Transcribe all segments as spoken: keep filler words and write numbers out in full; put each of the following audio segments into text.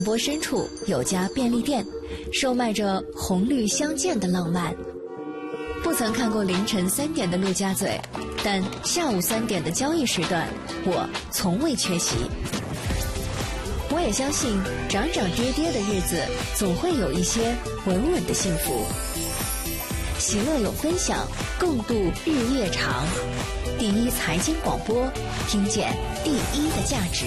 波深处有家便利店，售卖着红绿相间的浪漫。不曾看过凌晨三点的陆家嘴，但下午三点的交易时段，我从未缺席。我也相信，涨涨跌跌的日子，总会有一些稳稳的幸福。喜乐有分享，共度日夜长。第一财经广播，听见第一的价值。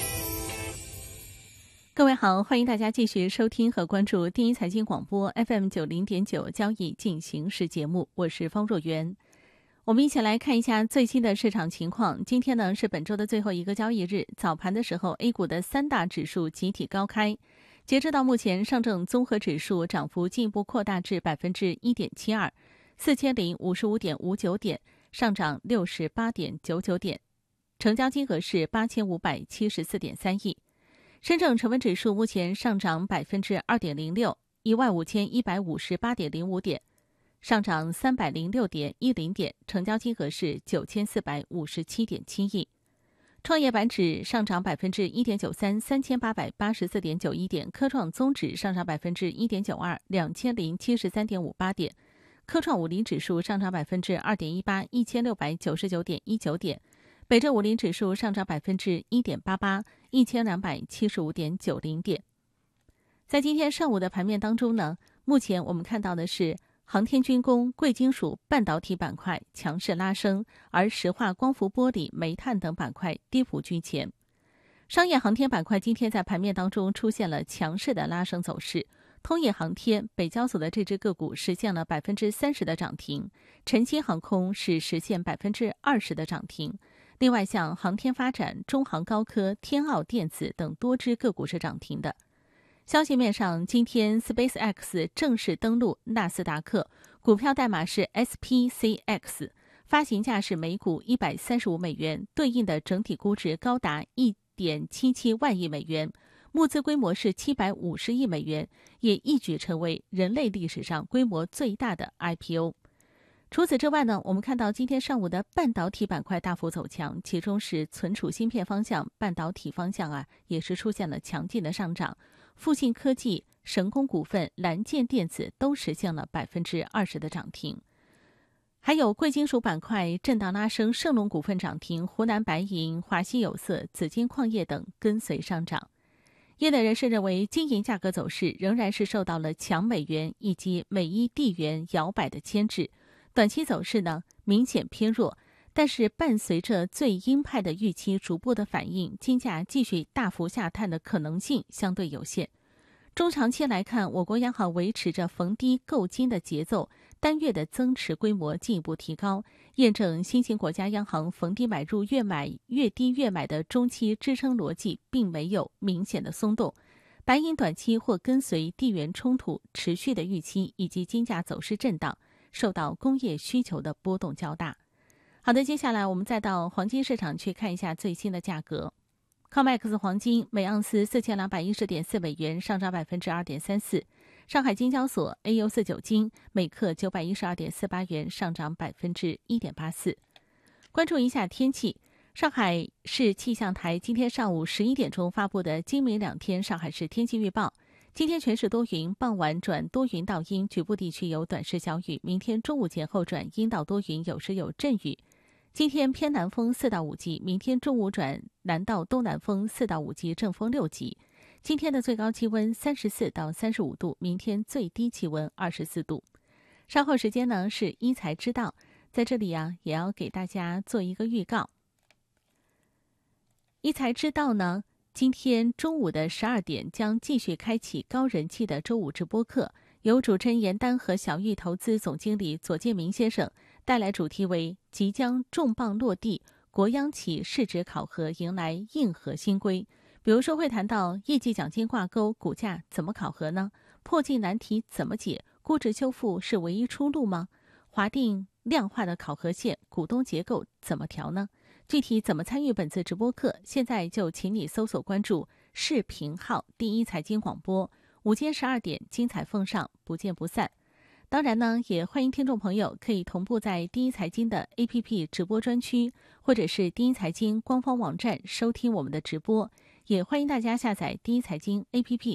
各位好，欢迎大家继续收听和关注第一财经广播 F M 九零点九交易进行时节目，我是方若元。我们一起来看一下最新的市场情况。今天呢是本周的最后一个交易日，早盘的时候 A 股的三大指数集体高开，截止到目前，上证综合指数涨幅进一步扩大至 百分之一点七二， 四千零五十五点五九点，上涨六十八点九九点，成交金额是八千五百七十四点三亿。深证成分指数目前上涨 百分之二点零六， 一万五千一百五十八点零五点，上涨三百零六点一零点，成交金额是九千四百五十七点七亿。创业板指上涨 百分之一点九三， 三千八百八十四点九一点，科创综指上涨 百分之一点九二， 两千零七十三点五八点，科创五零指数上涨 百分之二点一八， 一千六百九十九点一九点，北证五零指数上涨 百分之一点八八， 一千两百七十五点九零点。在今天上午的盘面当中呢，目前我们看到的是航天军工、贵金属、半导体板块强势拉升，而石化、光伏玻璃、煤炭等板块跌幅居前。商业航天板块今天在盘面当中出现了强势的拉升走势，通业航天、北交所的这只个股实现了 百分之三十 的涨停，晨曦航空是实现 百分之二十 的涨停。另外像航天发展、中航高科、天奥电子等多只个股是涨停的。消息面上，今天 SpaceX 正式登陆纳斯达克，股票代码是 S P C X， 发行价是每股一百三十五美元，对应的整体估值高达 一点七七万亿美元，募资规模是七百五十亿美元，也一举成为人类历史上规模最大的 I P O。除此之外呢，我们看到今天上午的半导体板块大幅走强，其中是存储芯片方向、半导体方向啊，也是出现了强劲的上涨。复信科技、神工股份、蓝建电子都实现了 百分之二十 的涨停。还有贵金属板块震荡拉升，盛隆股份涨停，湖南白银、华西有色、紫金矿业等跟随上涨。业内人士认为，金银价格走势仍然是受到了强美元以及美伊地缘摇摆的牵制，短期走势呢明显偏弱，但是伴随着最鹰派的预期逐步的反应，金价继续大幅下探的可能性相对有限。中长期来看，我国央行维持着逢低购金的节奏，单月的增持规模进一步提高，验证新兴国家央行逢低买入越买越低越买的中期支撑逻辑并没有明显的松动。白银短期或跟随地缘冲突持续的预期以及金价走势震荡，受到工业需求的波动较大。好的，接下来我们再到黄金市场去看一下最新的价格。COMEX 黄金每盎司四千两百一十点四美元，上涨 百分之二点三四。上海金交所 A 幺四九金每克九百一十二点四八元，上涨 百分之一点八四。关注一下天气，上海市气象台今天上午十一点钟发布的今明两天上海市天气预报。今天全市多云，傍晚转多云到阴，局部地区有短时小雨。明天中午前后转阴到多云，有时有阵雨。今天偏南风四到五级，明天中午转南到东南风四到五级，阵风六级。今天的最高气温三十四到三十五度，明天最低气温二十四度。稍后时间呢是一财知道，在这里啊也要给大家做一个预告。一财知道呢，今天中午的十二点将继续开启高人气的周五直播课，由主持人严丹和小玉投资总经理左建明先生带来主题为即将重磅落地，国央企市值考核迎来硬核新规。比如说会谈到业绩奖金挂钩，股价怎么考核呢？破净难题怎么解？估值修复是唯一出路吗？划定量化的考核线，股东结构怎么调呢？具体怎么参与本次直播课？现在就请你搜索关注视频号第一财经广播，午间十二点精彩奉上，不见不散。当然呢，也欢迎听众朋友可以同步在第一财经的 A P P 直播专区，或者是第一财经官方网站收听我们的直播， 也欢迎大家下载第一财经 A P P。